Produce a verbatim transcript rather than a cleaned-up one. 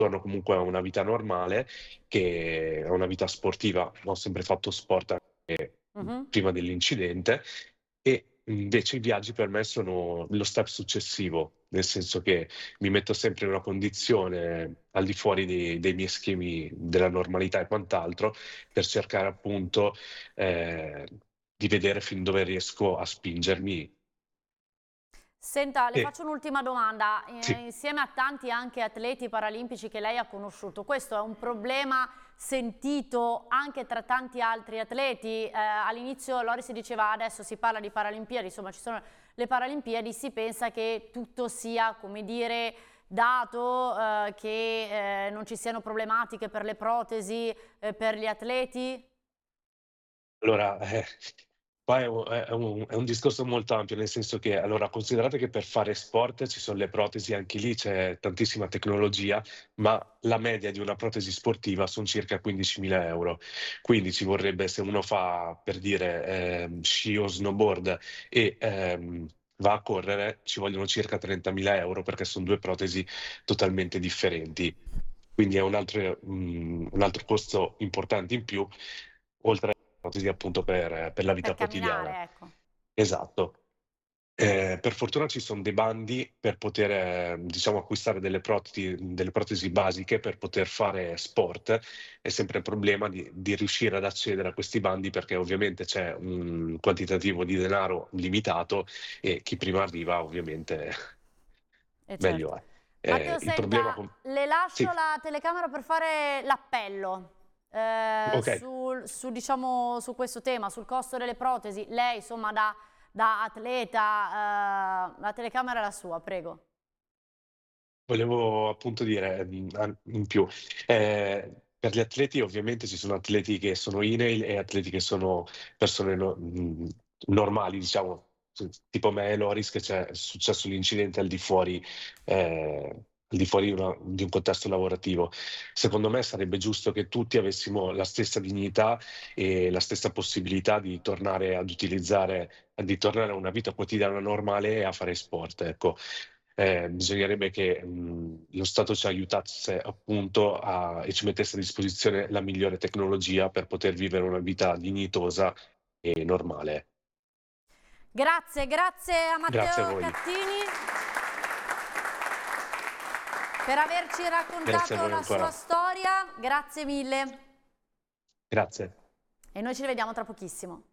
torno comunque a una vita normale, che a una vita sportiva. Ho sempre fatto sport anche Mh-mh. prima dell'incidente e invece i viaggi per me sono lo step successivo, nel senso che mi metto sempre in una condizione al di fuori dei dei miei schemi della normalità e quant'altro, per cercare appunto, ehm, di vedere fin dove riesco a spingermi. Senta, le E faccio un'ultima domanda. sì. Eh, insieme a tanti anche atleti paralimpici che lei ha conosciuto, questo è un problema sentito anche tra tanti altri atleti? Eh, all'inizio Lori si diceva adesso si parla di Paralimpiadi, insomma ci sono le Paralimpiadi, si pensa che tutto sia, come dire, dato, eh, che eh, non ci siano problematiche per le protesi, eh, per gli atleti? Allora, eh, qua è u è è un è un discorso molto ampio, nel senso che allora considerate che per fare sport ci son le protesi, anche lì c'è tantissima tecnologia, ma la media di una protesi sportiva son circa quindicimila euro. Quindi ci vorrebbe, se uno fa, per dire, ehm, sci o snowboard e, ehm, va a correre, ci vogliono circa trentamila euro perché son due protesi totalmente differenti. Quindi è un altre mhmm, un altro costo importante in più, oltre protesi appunto per per la vita Per quotidiana. camminare, ecco. Esatto. Ehm, per fortuna ci son dei bandi per poter, ehm, diciamo acquistare delle protesi delle protesi basiche per poter fare sport. È sempre il problema di di riuscire ad accedere a questi bandi, perché ovviamente c'è un quantitativo di denaro limitato e chi prima arriva ovviamente Eh meglio certo. è. Ehm, Matteo il problema senta, con le sì, lascio la telecamera per fare l'appello, ehm, okay. sul su diciamo, su questo tema, sul costo delle protesi. Lei insomma da da atleta, ehm, la telecamera è la sua, prego. Volevo appunto dire, mhmm, an in più, ehm, per gli atleti ovviamente ci sono atleti che sono INAIL e atleti che sono persone no mhmm, normali diciamo, s tipo me e Loris che c'è è successo l'incidente al di fuori ehm, al di fuori di una di un contesto lavorativo. Secondo me sarebbe giusto che tutti avessimo la stessa dignità e la stessa possibilità di tornare ad utilizzare di tornare a una vita quotidiana normale e a fare sport, ecco. Ehm, bisognerebbe che, mhmm, lo Stato ci aiutasse appunto a e ci mettesse a disposizione la migliore tecnologia per poter vivere una vita dignitosa e normale. Grazie, grazie a Grazie a Matteo voi. Cattini per averci Grazie a raccontato voi la sua ancora. storia. Grazie mille. Grazie. E noi ci rivediamo tra pochissimo.